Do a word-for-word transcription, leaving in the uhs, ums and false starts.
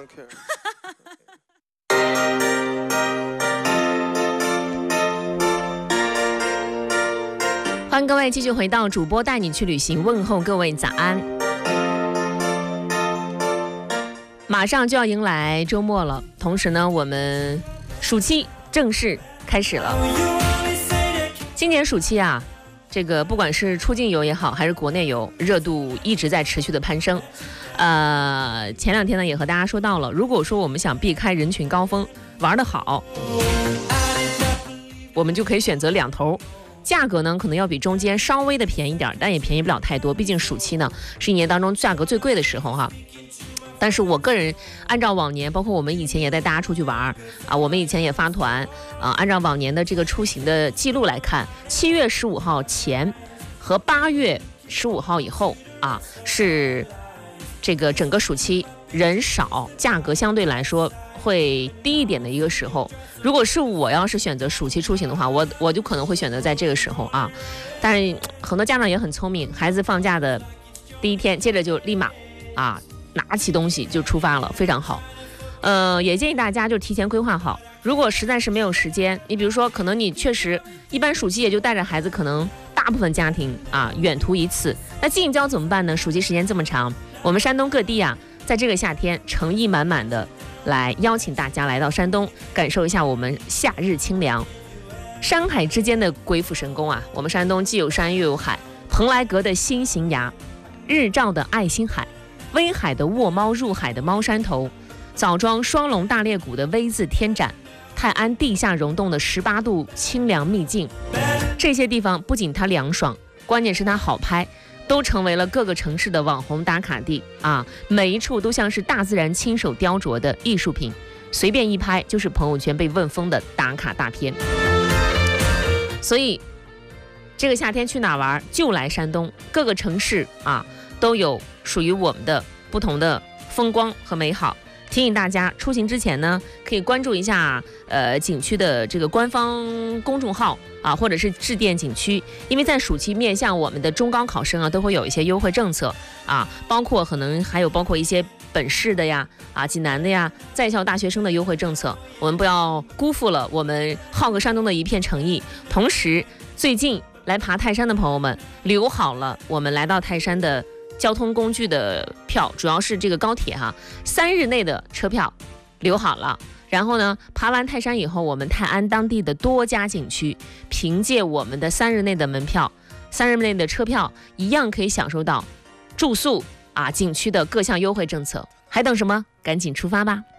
care 欢迎各位继续回到主播带你去旅行，问候各位早安。马上就要迎来周末了，同时呢，我们暑期正式开始了。今年暑期啊，这个不管是出境游也好，还是国内游，热度一直在持续的攀升。呃，前两天呢也和大家说到了，如果说我们想避开人群高峰，玩得好，我们就可以选择两头。价格呢可能要比中间稍微的便宜点，但也便宜不了太多，毕竟暑期呢是一年当中价格最贵的时候哈。但是我个人按照往年，包括我们以前也带大家出去玩啊，我们以前也发团啊，按照往年的这个出行的记录来看，七月十五号前和八月十五号以后啊，是这个整个暑期人少，价格相对来说会低一点的一个时候。如果是我要是选择暑期出行的话，我我就可能会选择在这个时候啊。但是很多家长也很聪明，孩子放假的第一天，接着就立马啊拿起东西就出发了，非常好。呃，也建议大家就提前规划好。如果实在是没有时间，你比如说，可能你确实一般暑期也就带着孩子，可能大部分家庭啊远途一次，那近郊怎么办呢？暑期时间这么长，我们山东各地啊，在这个夏天诚意满满的来邀请大家来到山东，感受一下我们夏日清凉。山海之间的鬼斧神工啊，我们山东既有山又有海，蓬莱阁的新型崖，日照的爱心海，威海的卧猫入海的猫山头，枣庄双龙大裂谷的 V 字天斩，泰安地下溶洞的十八度清凉秘境，这些地方不仅它凉爽，关键是它好拍，都成为了各个城市的网红打卡地啊！每一处都像是大自然亲手雕琢的艺术品，随便一拍就是朋友圈被问封的打卡大片。所以这个夏天去哪玩就来山东，各个城市啊都有属于我们的不同的风光和美好。提醒大家出行之前呢，可以关注一下呃景区的这个官方公众号啊，或者是致电景区，因为在暑期面向我们的中高考生啊，都会有一些优惠政策啊，包括可能还有包括一些本市的呀啊济南的呀在校大学生的优惠政策，我们不要辜负了我们浩哥山东的一片诚意。同时，最近来爬泰山的朋友们，留好了我们来到泰山的交通工具的票，主要是这个高铁哈，三日内的车票留好了。然后呢，爬完泰山以后，我们泰安当地的多家景区，凭借我们的三日内的门票、三日内的车票，一样可以享受到住宿啊景区的各项优惠政策。还等什么？赶紧出发吧！